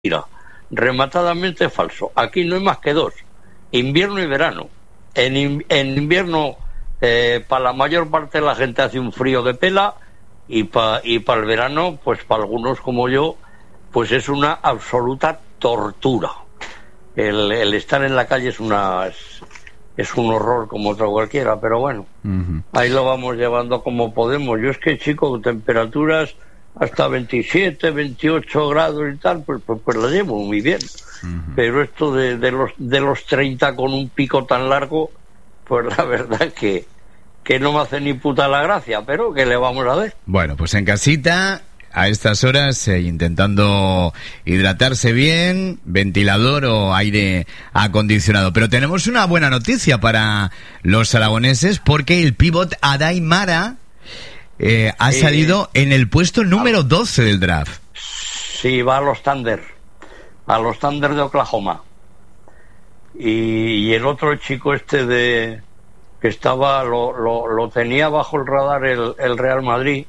mentira, rematadamente falso. Aquí no hay más que dos, invierno y verano. En invierno, para la mayor parte de la gente hace un frío de pela, y para el verano, pues para algunos como yo, pues es una absoluta tortura. El estar en la calle es un horror como otro cualquiera, pero bueno, ahí lo vamos llevando como podemos. Yo es que, chico, temperaturas hasta 27, 28 grados y tal, pues lo llevo muy bien. Pero esto de los 30 con un pico tan largo, pues la verdad que no me hace ni puta la gracia, pero ¿qué le vamos a ver? Bueno, pues en casita, a estas horas, intentando hidratarse bien, ventilador o aire acondicionado. Pero tenemos una buena noticia para los aragoneses, porque el pívot Aday Mara ha salido en el puesto número 12 del draft. Sí, va a los Thunder de Oklahoma. Y el otro chico que estaba, lo tenía bajo el radar el Real Madrid,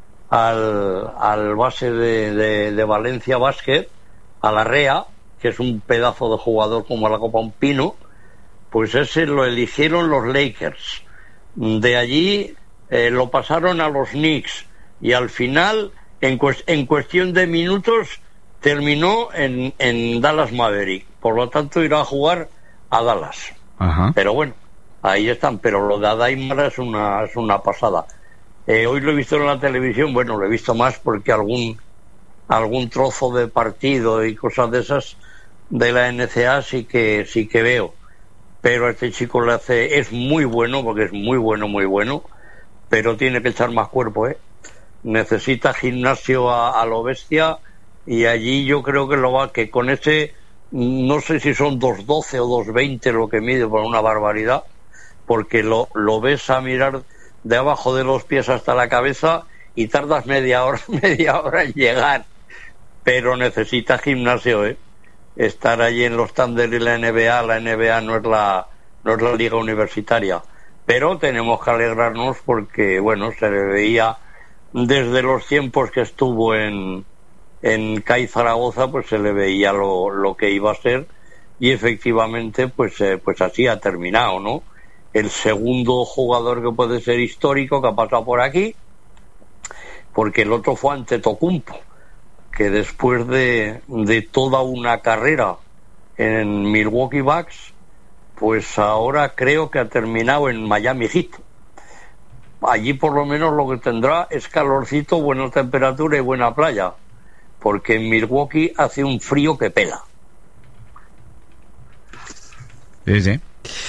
al base de Valencia Basket, a Larrea, que es un pedazo de jugador como la copa un pino. Pues ese lo eligieron los Lakers. De allí lo pasaron a los Knicks, y al final, en cuestión de minutos, terminó en Dallas Maverick. Por lo tanto, irá a jugar a Dallas. Ajá. Pero bueno, ahí están. Pero lo de Aday Mara es una pasada. Hoy lo he visto en la televisión. Bueno, lo he visto más porque algún trozo de partido y cosas de esas de la NCAA sí que veo. Pero a este chico es muy bueno, porque es muy bueno, pero tiene que echar más cuerpo, necesita gimnasio a lo bestia, y allí yo creo que con ese, no sé si son 2.12 o 2.20 lo que mide, por una barbaridad, porque lo ves a mirar de abajo de los pies hasta la cabeza y tardas media hora en llegar, pero necesita gimnasio, estar allí en los Thunder y la NBA no es la liga universitaria, pero tenemos que alegrarnos porque, bueno, se le veía desde los tiempos que estuvo en CAI Zaragoza, pues se le veía lo que iba a ser, y efectivamente pues así ha terminado, ¿no? El segundo jugador que puede ser histórico que ha pasado por aquí, porque el otro fue Antetokounmpo, que después de toda una carrera en Milwaukee Bucks, pues ahora creo que ha terminado en Miami Heat. Allí por lo menos lo que tendrá es calorcito, buena temperatura y buena playa, porque en Milwaukee hace un frío que pela. Sí.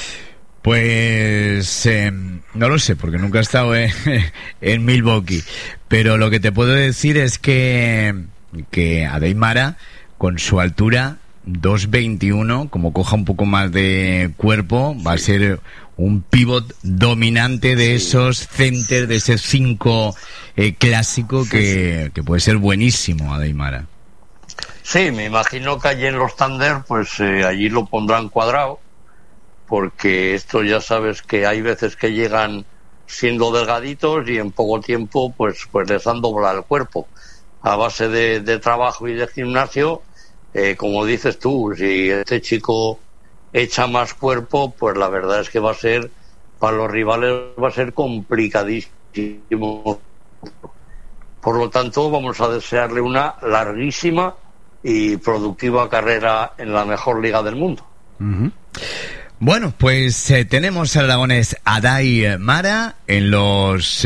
Pues no lo sé, porque nunca he estado en Milwaukee, pero lo que te puedo decir es que Aday Mara, con su altura 2.21, como coja un poco más de cuerpo, va a ser un pívot dominante de esos centers, de ese 5 clásico que puede ser buenísimo, Aday Mara. Sí, me imagino que allí en los Thunder, pues allí lo pondrán cuadrado, porque esto ya sabes que hay veces que llegan siendo delgaditos y en poco tiempo pues les han doblado el cuerpo a base de trabajo y de gimnasio. Como dices tú, si este chico echa más cuerpo, pues la verdad es que va a ser, para los rivales va a ser complicadísimo. Por lo tanto, vamos a desearle una larguísima y productiva carrera en la mejor liga del mundo. Bueno, pues tenemos al aragonés Aday Mara en los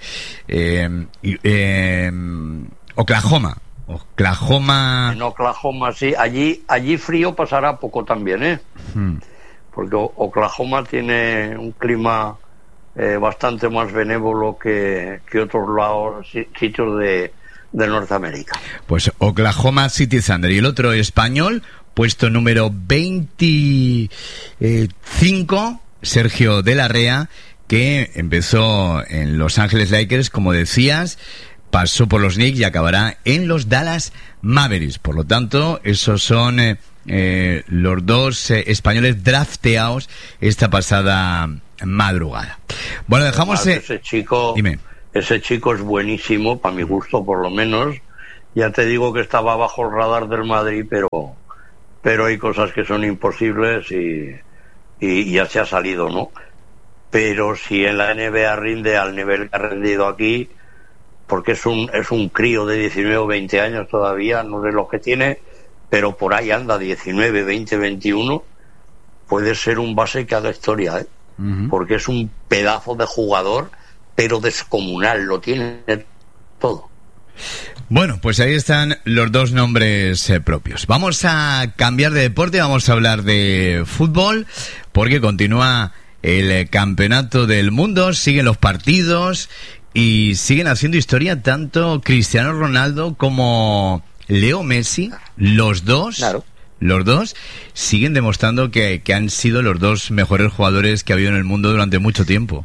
Oklahoma. En Oklahoma, sí. Allí frío pasará poco también, porque Oklahoma tiene un clima bastante más benévolo que otros sitios de Norteamérica. Pues Oklahoma City Thunder. Y el otro español, puesto número 25, Sergio de Larrea, que empezó en Los Ángeles Lakers, como decías, pasó por los Knicks y acabará en los Dallas Mavericks. Por lo tanto, esos son los dos españoles drafteados esta pasada madrugada. Bueno, dejamos... Ese chico es buenísimo, para mi gusto por lo menos, Ya te digo que estaba bajo el radar del Madrid, pero hay cosas que son imposibles y ya se ha salido, ¿no? Pero si en la NBA rinde al nivel que ha rendido aquí, porque es un crío de 19 o 20 años todavía, no sé lo que tiene, pero por ahí anda, 19, 20, 21, puede ser un base que haga historia, ¿eh? Porque es un pedazo de jugador, pero descomunal, lo tiene todo. Bueno, pues ahí están los dos nombres propios. Vamos a cambiar de deporte, vamos a hablar de fútbol, porque continúa el campeonato del mundo, siguen los partidos y siguen haciendo historia tanto Cristiano Ronaldo como Leo Messi, los dos. Claro. Los dos siguen demostrando que han sido los dos mejores jugadores que ha habido en el mundo durante mucho tiempo.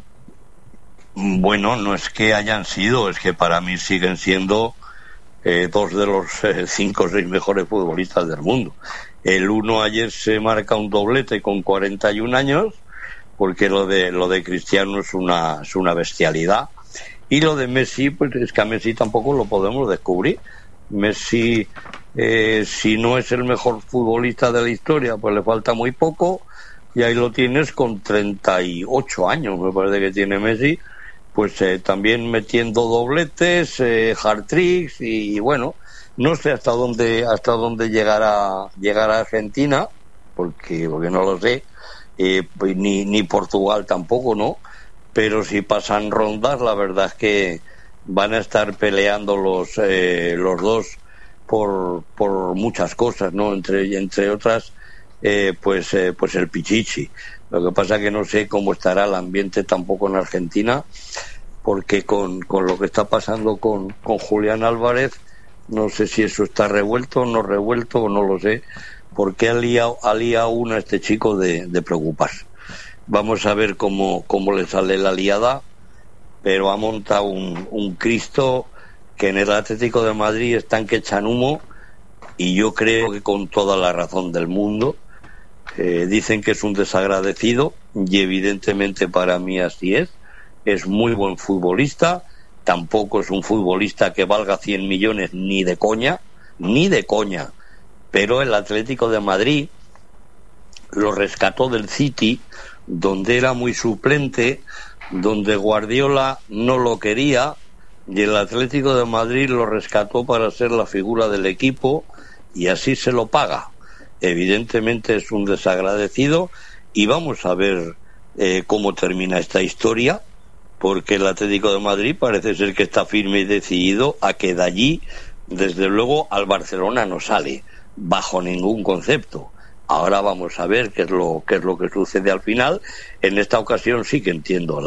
Bueno, no es que hayan sido, es que para mí siguen siendo dos de los 5 o 6 mejores futbolistas del mundo. El uno ayer se marca un doblete con 41 años, porque lo de Cristiano es una bestialidad. Y lo de Messi, pues es que a Messi tampoco lo podemos descubrir. Messi, si no es el mejor futbolista de la historia, pues le falta muy poco, y ahí lo tienes con 38 años, me parece que tiene Messi, pues también metiendo dobletes, hat-tricks, y bueno, no sé hasta dónde llegará Argentina, porque no lo sé, pues ni Portugal tampoco, ¿no? Pero si pasan rondas, la verdad es que van a estar peleando los dos por muchas cosas, ¿no? Entre otras, pues el Pichichi. Lo que pasa que no sé cómo estará el ambiente tampoco en Argentina, porque con lo que está pasando con Julián Álvarez, no sé si eso está revuelto o no revuelto, o no lo sé, porque ha liado uno a este chico de preocuparse. Vamos a ver cómo le sale la liada, pero ha montado un Cristo que en el Atlético de Madrid están que echan humo, y yo creo que con toda la razón del mundo. Dicen que es un desagradecido, y evidentemente para mí así es muy buen futbolista, tampoco es un futbolista que valga 100 millones ni de coña, pero el Atlético de Madrid lo rescató del City, donde era muy suplente, donde Guardiola no lo quería, y el Atlético de Madrid lo rescató para ser la figura del equipo, y así se lo paga. Evidentemente es un desagradecido, y vamos a ver cómo termina esta historia, porque el Atlético de Madrid parece ser que está firme y decidido a que de allí, desde luego, al Barcelona no sale, bajo ningún concepto. Ahora vamos a ver qué es lo que sucede al final. En esta ocasión sí que entiendo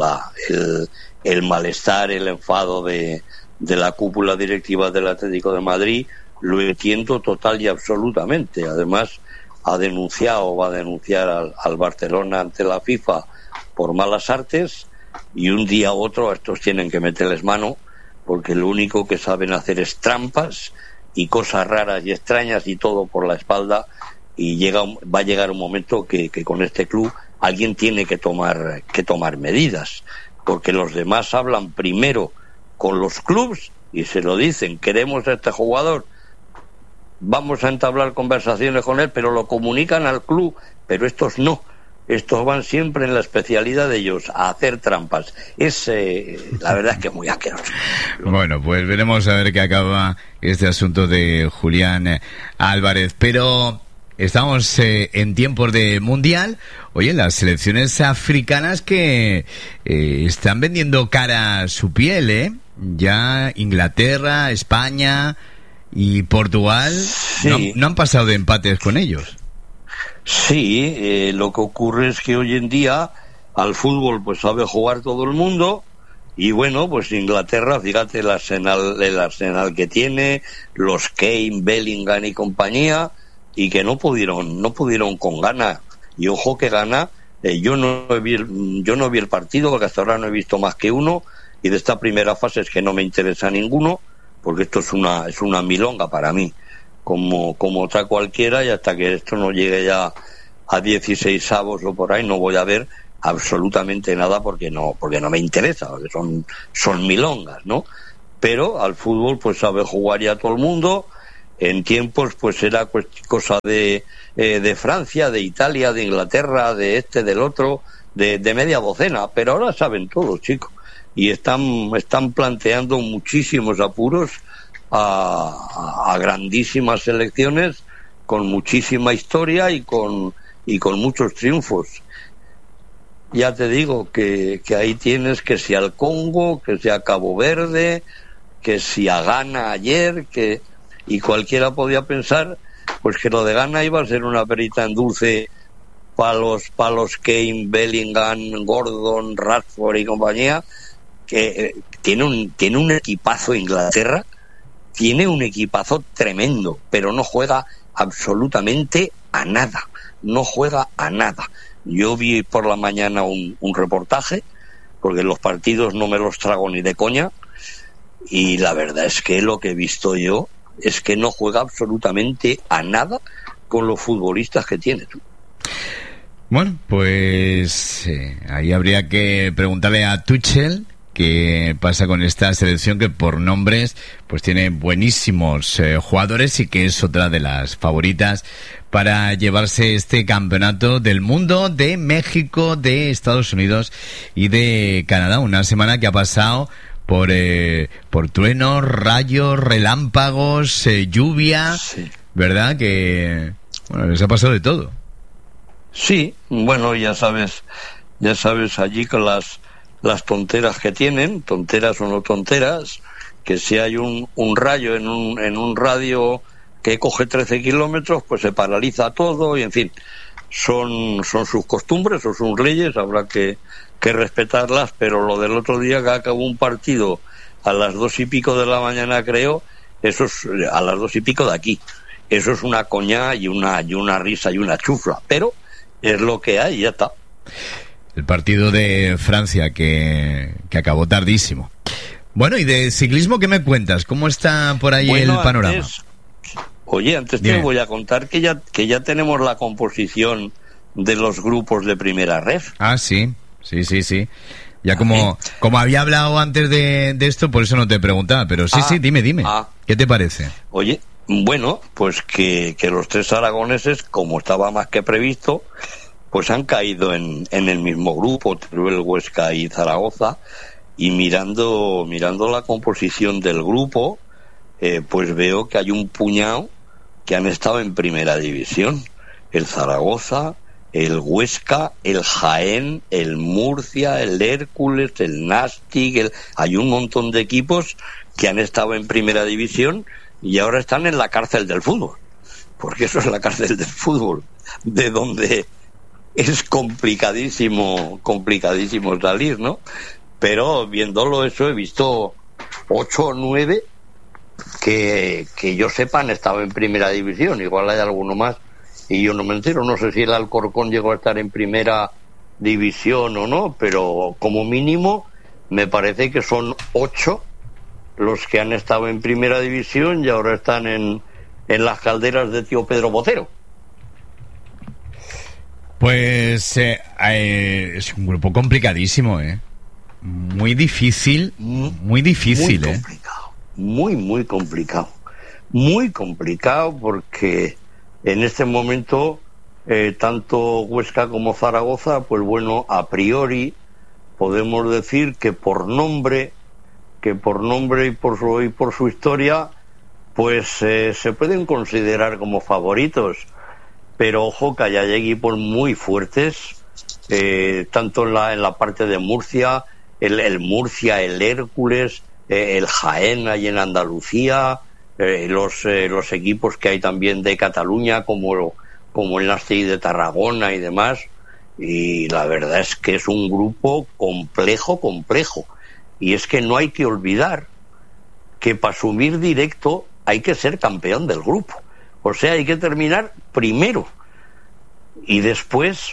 el malestar, el enfado de la cúpula directiva del Atlético de Madrid. Lo entiendo total y absolutamente. Además, va a denunciar al Barcelona ante la FIFA por malas artes, y un día u otro a estos tienen que meterles mano, porque lo único que saben hacer es trampas y cosas raras y extrañas, y todo por la espalda. Y va a llegar un momento que con este club alguien tiene que tomar medidas, porque los demás hablan primero con los clubs y se lo dicen: queremos a este jugador, vamos a entablar conversaciones con él, pero lo comunican al club, pero estos no. Estos van siempre en la especialidad de ellos, a hacer trampas. La verdad es que es muy asqueroso. Bueno, pues veremos a ver qué acaba este asunto de Julián Álvarez. Pero estamos en tiempos de mundial. Oye, las selecciones africanas que están vendiendo cara su piel, ¿eh? Ya Inglaterra, España y Portugal, sí, no han pasado de empates con ellos. Sí, lo que ocurre es que hoy en día al fútbol pues sabe jugar todo el mundo, y bueno, pues Inglaterra, fíjate el arsenal que tiene, los Kane, Bellingham y compañía, y que no pudieron con Ghana. Y ojo que Ghana, yo no vi el partido, porque hasta ahora no he visto más que uno, y de esta primera fase es que no me interesa ninguno, porque esto es una milonga para mí, como otra cualquiera, y hasta que esto no llegue ya a 16avos o por ahí no voy a ver absolutamente nada, porque no me interesa, porque son milongas, ¿no? pero al fútbol pues sabe jugar ya todo el mundo. En tiempos pues era cosa de Francia, de Italia, de Inglaterra, de este, del otro, de media docena, pero ahora saben todos, chicos, y están planteando muchísimos apuros a grandísimas selecciones con muchísima historia y con muchos triunfos. Ya te digo que ahí tienes que si al Congo, que si a Cabo Verde, que si a Ghana ayer, y cualquiera podía pensar pues que lo de Ghana iba a ser una perita en dulce para los Kane, Bellingham, Gordon, Rashford y compañía, que tiene un equipazo Inglaterra, tiene un equipazo tremendo, pero no juega absolutamente a nada, no juega a nada. Yo vi por la mañana un reportaje, porque los partidos no me los trago ni de coña, y la verdad es que lo que he visto yo es que no juega absolutamente a nada con los futbolistas que tiene. Bueno, pues ahí habría que preguntarle a Tuchel qué pasa con esta selección, que por nombres pues tiene buenísimos jugadores y que es otra de las favoritas para llevarse este campeonato del mundo, de México, de Estados Unidos y de Canadá. Una semana que ha pasado por truenos, rayos, relámpagos, lluvia, sí. ¿Verdad? Que bueno, les ha pasado de todo. Sí, bueno, ya sabes allí con las tonteras que tienen, tonteras o no tonteras, que si hay un rayo en un radio que coge 13 kilómetros, pues se paraliza todo, y en fin, son sus costumbres, son sus leyes, habrá que respetarlas, pero lo del otro día que acabó un partido a las 2:00 de la mañana, creo, eso es a las 2:00 de aquí, eso es una coña y una risa y una chufla, pero es lo que hay, ya está. El partido de Francia que acabó tardísimo. Bueno, y de ciclismo, ¿qué me cuentas? ¿Cómo está por ahí el panorama? Antes te voy a contar que ya tenemos la composición de los grupos de primera ref. Ah, sí. Ya como había hablado antes de esto, por eso no te preguntaba, pero sí, dime. ¿Qué te parece? Oye, bueno, pues que los 3 aragoneses, como estaba más que previsto, pues han caído en el mismo grupo, Teruel, Huesca y Zaragoza, y mirando la composición del grupo, pues veo que hay un puñado que han estado en primera división. El Zaragoza, el Huesca, el Jaén, el Murcia, el Hércules, el Nastic, hay un montón de equipos que han estado en primera división y ahora están en la cárcel del fútbol, porque eso es la cárcel del fútbol, de donde es complicadísimo salir, ¿no? Pero viéndolo eso he visto 8 o 9 que yo sepa han estado en primera división, igual hay alguno más y yo no me entero, no sé si el Alcorcón llegó a estar en primera división o no, pero como mínimo me parece que son 8 los que han estado en primera división y ahora están en las calderas de tío Pedro Botero. Pues es un grupo complicadísimo, muy difícil, muy complicado, muy complicado, porque en este momento tanto Huesca como Zaragoza, pues bueno, a priori podemos decir que por nombre y por su historia, pues se pueden considerar como favoritos. Pero ojo que hay equipos muy fuertes, tanto en la parte de Murcia, el Murcia, el Hércules, el Jaén ahí en Andalucía, los equipos que hay también de Cataluña, como el Nastic de Tarragona y demás. Y la verdad es que es un grupo complejo. Y es que no hay que olvidar que para subir directo hay que ser campeón del grupo. O sea, hay que terminar primero y después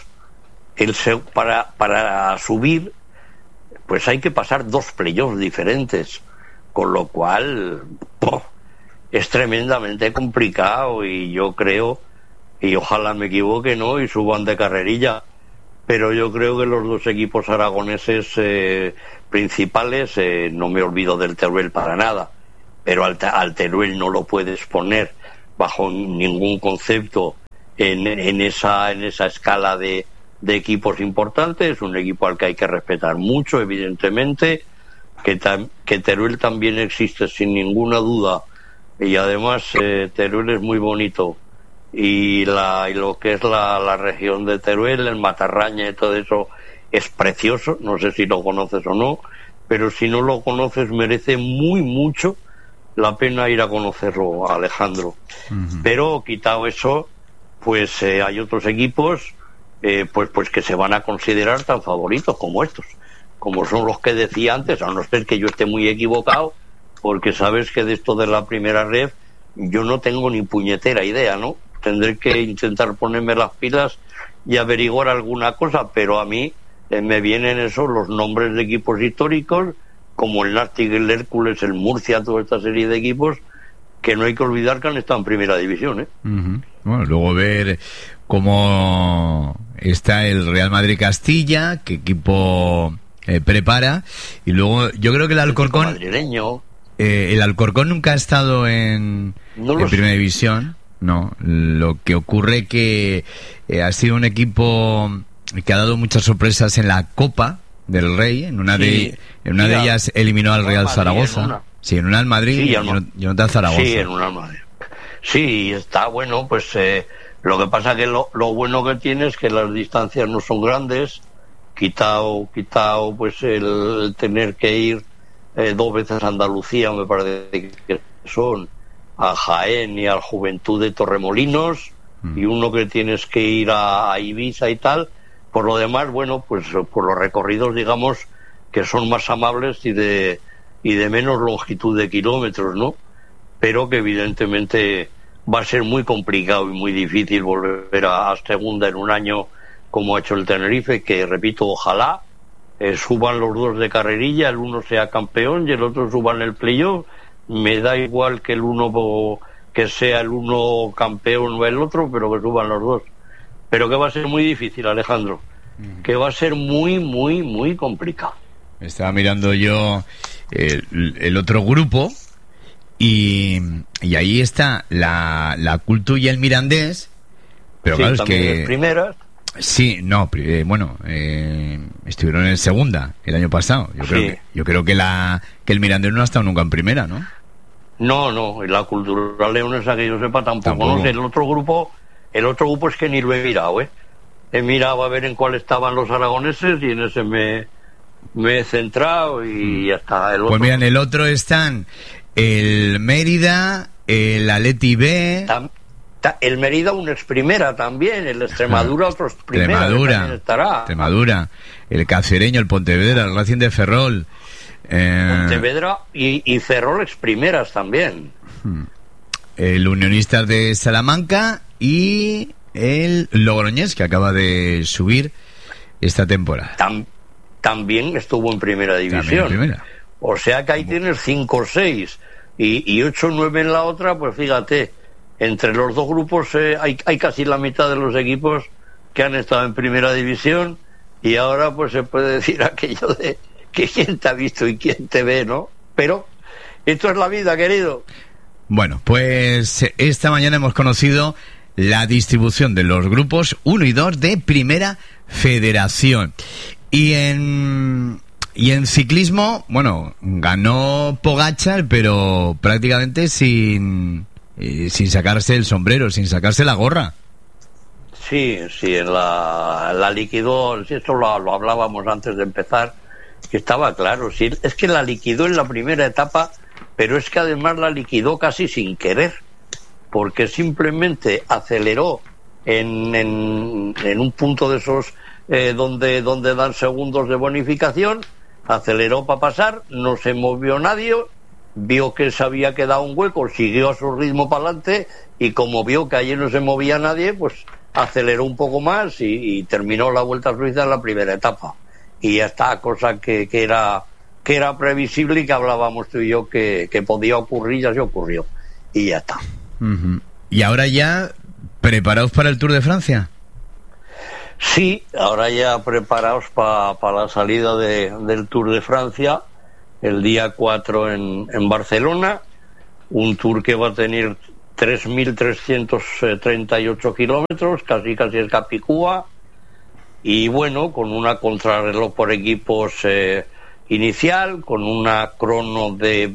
para subir pues hay que pasar 2 playoffs diferentes, con lo cual es tremendamente complicado, y yo creo, y ojalá me equivoque, ¿no?, y suban de carrerilla, pero yo creo que los dos equipos aragoneses principales, no me olvido del Teruel para nada, pero al Teruel no lo puedes poner bajo ningún concepto en esa escala de equipos importantes. Es un equipo al que hay que respetar mucho, evidentemente, que Teruel también existe sin ninguna duda, y además Teruel es muy bonito, y lo que es la región de Teruel, el Matarraña y todo eso es precioso. No sé si lo conoces o no, pero si no lo conoces merece mucho la pena ir a conocerlo, Alejandro. Uh-huh. Pero quitado eso, pues hay otros equipos pues que se van a considerar tan favoritos como estos, como son los que decía antes, a no ser que yo esté muy equivocado, porque sabes que de esto de la primera ref yo no tengo ni puñetera idea, ¿no? Tendré que intentar ponerme las pilas y averiguar alguna cosa, pero a mí me vienen esos los nombres de equipos históricos, como el Nastic, el Hércules, el Murcia, toda esta serie de equipos que no hay que olvidar que han estado en primera división, ¿eh? Uh-huh. Bueno, luego ver cómo está el Real Madrid Castilla, qué equipo prepara, y luego yo creo que el Alcorcón madrileño. El Alcorcón nunca ha estado en primera división, no. Lo que ocurre que ha sido un equipo que ha dado muchas sorpresas en la Copa del Rey. En una de ellas eliminó al Real Zaragoza. Sí, en una al Madrid y en otra al Zaragoza. Sí, en una al Madrid. Sí, está bueno, pues lo que pasa que lo bueno que tiene es que las distancias no son grandes, quitado pues el tener que ir 2 veces a Andalucía, me parece que son, a Jaén y al Juventud de Torremolinos, y uno que tienes que ir a Ibiza y tal. Por lo demás, bueno, pues por los recorridos, digamos, que son más amables y de menos longitud de kilómetros, ¿no? Pero que evidentemente va a ser muy complicado y muy difícil volver a segunda en un año como ha hecho el Tenerife, que repito, ojalá suban los dos de carrerilla, el uno sea campeón y el otro suba en el playoff. Me da igual que que sea el uno campeón o el otro, pero que suban los dos. Pero que va a ser muy difícil, Alejandro, que va a ser muy complicado. Estaba mirando yo el otro grupo y ahí está la Cultu y el Mirandés, pero sí, claro, es que primeras. Sí, no, estuvieron en segunda el año pasado. Yo creo que el Mirandés no ha estado nunca en primera, ¿no? No, y la Cultural Leonesa, que yo sepa, tampoco. No sé, el otro grupo es que ni lo he mirado, He mirado a ver en cuál estaban los aragoneses y en ese me he centrado y ya está. Pues mira, en el otro están el Mérida, el Atleti B... El Mérida un ex primera también, el Extremadura otro ex primera. Extremadura, el Cacereño, el Pontevedra, el Racing de Ferrol. Pontevedra y Ferrol ex primeras también. El Unionistas de Salamanca y el Logroñés, que acaba de subir esta temporada. También estuvo en primera división. O sea que ahí tienes 5 o 6 y 8 o 9 en la otra, pues fíjate. Entre los dos grupos hay casi la mitad de los equipos que han estado en primera división, y ahora pues se puede decir aquello de que quién te ha visto y quién te ve, ¿no? Pero esto es la vida, querido. Bueno, pues esta mañana hemos conocido la distribución de los grupos 1 y 2 de Primera Federación. Y en ciclismo, bueno, ganó Pogačar, pero prácticamente sin sacarse el sombrero, sin sacarse la gorra. Sí, en la liquidó, esto lo hablábamos antes de empezar, que estaba claro, sí, es que la liquidó en la primera etapa, pero es que además la liquidó casi sin querer, porque simplemente aceleró en un punto de esos donde dan segundos de bonificación, aceleró para pasar, no se movió nadie, vio que se había quedado un hueco, siguió a su ritmo para adelante, y como vio que allí no se movía nadie, pues aceleró un poco más y terminó la Vuelta a Suiza en la primera etapa. Y ya está, cosa que era previsible y que hablábamos tú y yo que podía ocurrir, ya se ocurrió. Y ya está. Uh-huh. ¿Y ahora ya preparados para el Tour de Francia? Sí, ahora ya preparaos para la salida del Tour de Francia, el día 4 en Barcelona, un Tour que va a tener 3.338 kilómetros, casi es Capicúa, y bueno, con una contrarreloj por equipos inicial, con una crono de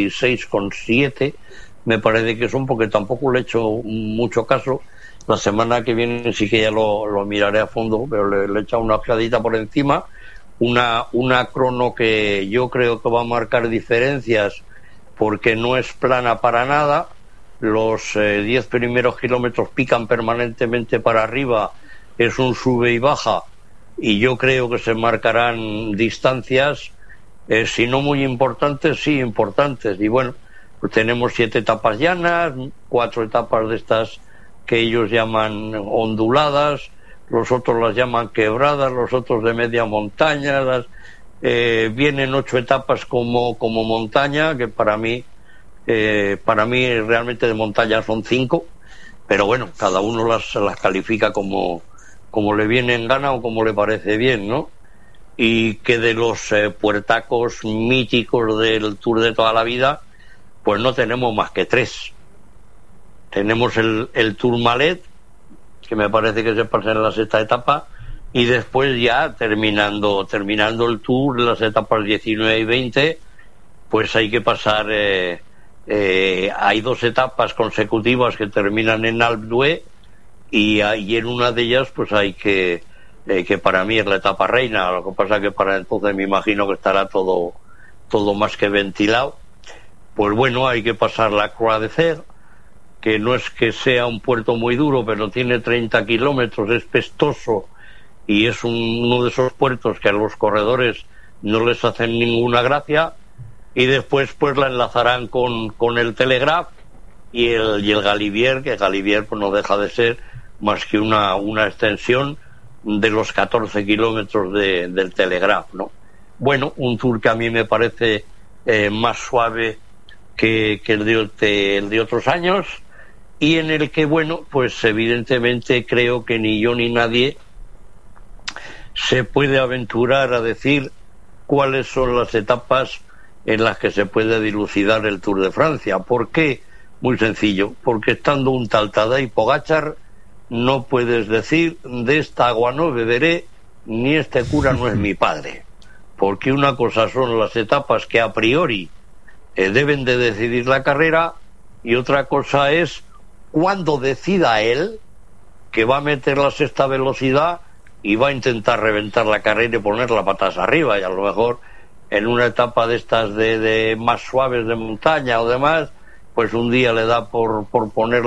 26,7, me parece que son, porque tampoco le he hecho mucho caso. La semana que viene sí que ya lo miraré a fondo, pero le he echado una ojeadita por encima. Una crono que yo creo que va a marcar diferencias, porque no es plana para nada. Los 10 primeros kilómetros pican permanentemente para arriba, es un sube y baja, y yo creo que se marcarán distancias, si no muy importantes, sí importantes. Y bueno, pues tenemos 7 etapas llanas, 4 etapas de estas que ellos llaman onduladas, los otros las llaman quebradas, los otros de media montaña, vienen 8 etapas como montaña, que para mí realmente de montaña son 5, pero bueno, cada uno las califica como le viene en gana o como le parece bien, ¿no? Y que de los puertacos míticos del Tour de toda la vida, pues no tenemos más que 3. Tenemos el Tourmalet, que me parece que se pasa en la 6ª etapa, y después ya terminando el Tour, las etapas 19 y 20, pues hay que pasar, hay 2 etapas consecutivas que terminan en Alpe d'Huez, y en una de ellas pues hay que para mí es la etapa reina. Lo que pasa que para entonces me imagino que estará todo más que ventilado. Pues bueno, hay que pasar la Croix de Fer, que no es que sea un puerto muy duro, pero tiene 30 kilómetros, es pestoso, y es uno de esos puertos que a los corredores no les hacen ninguna gracia. Y después pues la enlazarán con el Telegraph y el Galibier, que Galibier pues no deja de ser más que una extensión de los 14 kilómetros del Telegraph, ¿no? Bueno, un Tour que a mí me parece más suave que el de otros años, y en el que, bueno, pues evidentemente creo que ni yo ni nadie se puede aventurar a decir cuáles son las etapas en las que se puede dilucidar el Tour de Francia. ¿Por qué? Muy sencillo, porque estando un tal Tadej Pogačar no puedes decir de esta agua no beberé, ni este cura no es mi padre, porque una cosa son las etapas que a priori deben de decidir la carrera, y otra cosa es cuando decida él que va a meter la 6ª velocidad y va a intentar reventar la carrera y poner las patas arriba, y a lo mejor en una etapa de estas de más suaves de montaña o demás, pues un día le da por poner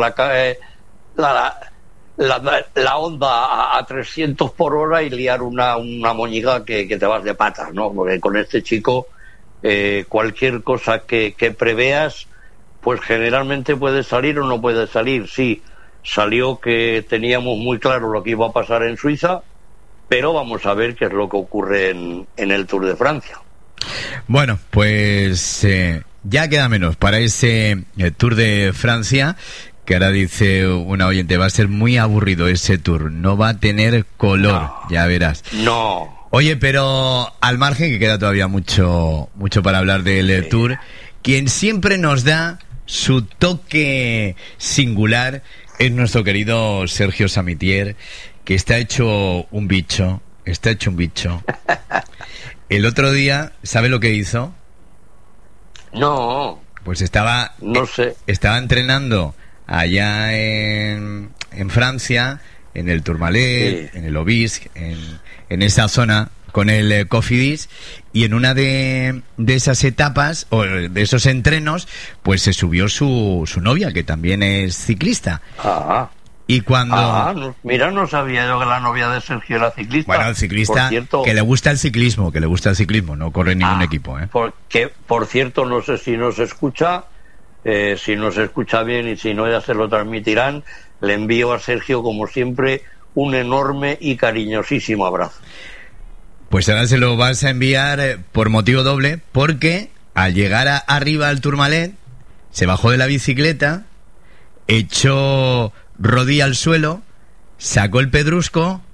la onda a 300 por hora y liar una moñiga que te vas de patas, ¿no? Porque con este chico cualquier cosa que preveas, pues generalmente puede salir o no puede salir. Sí, salió que teníamos muy claro lo que iba a pasar en Suiza, pero vamos a ver qué es lo que ocurre en el Tour de Francia. Bueno, pues ya queda menos para ese Tour de Francia, que ahora dice una oyente, va a ser muy aburrido ese Tour, no va a tener color, no, ya verás. No. Oye, pero al margen, que queda todavía mucho para hablar del Tour, quien siempre nos da su toque singular es nuestro querido Sergio Samitier, que está hecho un bicho. El otro día, ¿sabe lo que hizo? No. Pues estaba entrenando allá en Francia, en el Tourmalet, en el Obisque, en esa zona, con el Cofidis, y en una de esas etapas, o de esos entrenos, pues se subió su novia, que también es ciclista. Ah. Y cuando... no sabía yo que la novia de Sergio era ciclista. Bueno, el ciclista, cierto, que le gusta el ciclismo, no corre en ningún equipo, ¿eh? Porque, por cierto, no sé si nos escucha, bien, y si no ya se lo transmitirán, le envío a Sergio, como siempre, un enorme y cariñosísimo abrazo. Pues ahora se lo vas a enviar por motivo doble, porque al llegar arriba al Tourmalet, se bajó de la bicicleta, echó rodilla al suelo, sacó el pedrusco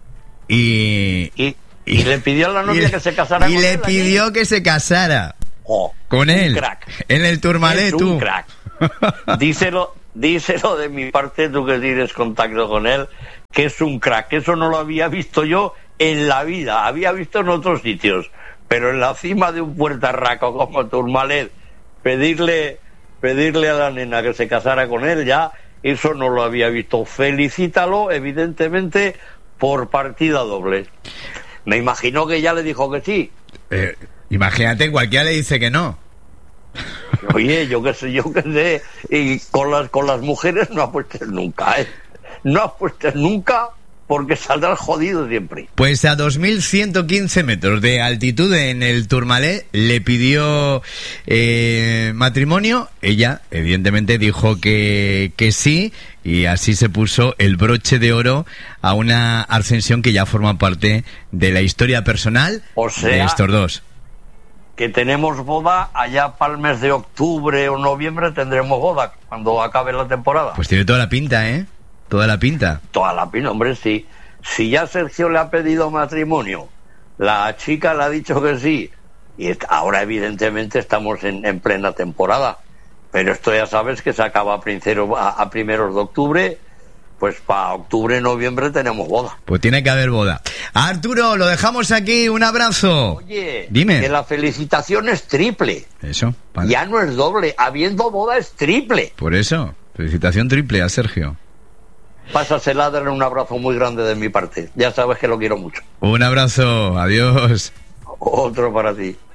Y le pidió a la novia que se casara con él. Y le pidió que se casara con él. Crack. En el Tourmalet, tú. Un crack. Díselo de mi parte, tú que tienes contacto con él, que es un crack. Eso no lo había visto yo en la vida. Había visto en otros sitios. Pero en la cima de un puertarraco como Tourmalet, pedirle a la nena que se casara con él, ya eso no lo había visto. Felicítalo, evidentemente, por partida doble. Me imagino que ya le dijo que sí. Imagínate, cualquiera le dice que no. Oye, yo qué sé. Y con las mujeres no apuestes nunca, ¿eh? No apuestes nunca, porque saldrás jodido siempre. Pues a 2.115 metros de altitud en el Tourmalet le pidió matrimonio. Ella, evidentemente, dijo que sí, y así se puso el broche de oro a una ascensión que ya forma parte de la historia personal de estos dos. Que tenemos boda allá para el mes de octubre o noviembre, tendremos boda cuando acabe la temporada. Pues tiene toda la pinta, ¿eh? Toda la pinta. Toda la pinta, hombre, sí. Si ya Sergio le ha pedido matrimonio, la chica le ha dicho que sí, y ahora evidentemente estamos en plena temporada, pero esto ya sabes que se acaba a primeros de octubre, pues para octubre, noviembre tenemos boda. Pues tiene que haber boda. Arturo, lo dejamos aquí, un abrazo. Oye, dime. Que la felicitación es triple. Eso. Vale. Ya no es doble, habiendo boda es triple. Por eso, felicitación triple a Sergio. Pásasela, darle un abrazo muy grande de mi parte. Ya sabes que lo quiero mucho. Un abrazo, adiós. Otro para ti.